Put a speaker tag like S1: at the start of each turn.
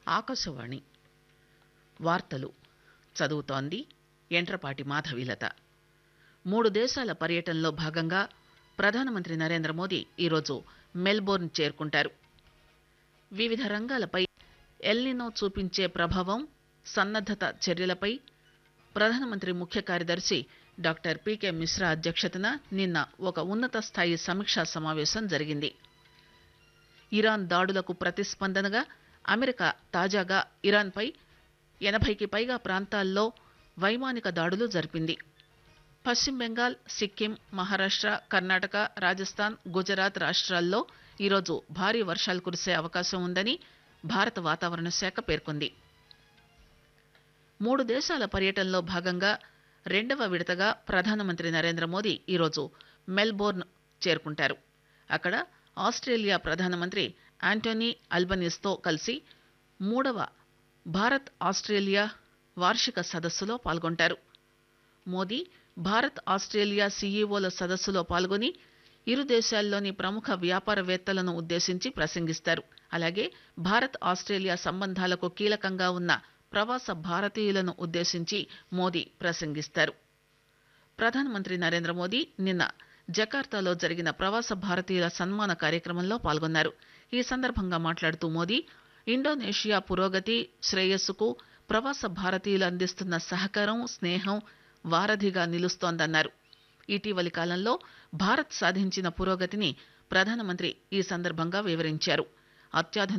S1: ఆకాశవాణి వార్తలు చదువుతోంది యంట్రపాటి మాధవీలత. 3 దేశాల పర్యటనలో భాగంగా ప్రధానమంత్రి నరేంద్ర మోదీ ఈరోజు మెల్బోర్న్ చేరుకుంటారు. వివిధ రంగాలపై ఎల్నినో చూపించే ప్రభావం, సన్నద్దత చర్యలపై ప్రధానమంత్రి ముఖ్య కార్యదర్శి డాక్టర్ పీకే మిశ్రా అధ్యక్షతన నిన్న ఒక ఉన్నత స్థాయి సమీక్షా సమావేశం జరిగింది. ఇరాన్ దాడులకు ప్రతిస్పందనగా అమెరికా తాజాగా ఇరాన్పై 80కి పైగా ప్రాంతాల్లో వైమానిక దాడులు జరిపింది. పశ్చిమ బెంగాల్, సిక్కిం, మహారాష్ట్ర, కర్ణాటక, రాజస్థాన్, గుజరాత్ రాష్ట్రాల్లో ఈరోజు భారీ వర్షాలు కురిసే అవకాశం ఉందని భారత వాతావరణ శాఖ పేర్కొంది. 3 దేశాల పర్యటనలో భాగంగా రెండవ విడతగా ప్రధానమంత్రి నరేంద్ర మోదీ ఈరోజు మెల్బోర్న్ చేరుకుంటారు. అక్కడ ఆస్ట్రేలియా ప్రధానమంత్రి ఆంటోనీ అల్బనీస్తో కలిసి 3వ భారత్ ఆస్ట్రేలియా వార్షిక సదస్సులో పాల్గొంటారు. మోదీ భారత్ ఆస్ట్రేలియా సీఈఓల సదస్సులో పాల్గొని ఇరు దేశాల్లోని ప్రముఖ వ్యాపారవేత్తలను ఉద్దేశించి ప్రసంగిస్తారు. అలాగే భారత్ ఆస్ట్రేలియా సంబంధాలకు కీలకంగా ఉన్న ప్రవాస భారతీయులను ఉద్దేశించి మోదీ ప్రసంగిస్తారు. ప్రధానమంత్రి నరేంద్ర మోదీ నిన్న జకార్తాలో జరిగిన ప్రవాస భారతీయుల సన్మాన కార్యక్రమంలో పాల్గొన్నారు. ఈ సందర్భంగా మాట్లాడుతూ మోదీ ఇండోనేషియా పురోగతి, శ్రేయస్సుకు ప్రవాస భారతీయులు అందిస్తున్న సహకారం, స్నేహం వారధిగా నిలుస్తోందన్నారు. ఇటీవలి కాలంలో భారత్ సాధించిన పురోగతిని ప్రధానమంత్రి ఈ సందర్భంగా వివరించారు. అత్యాధునిక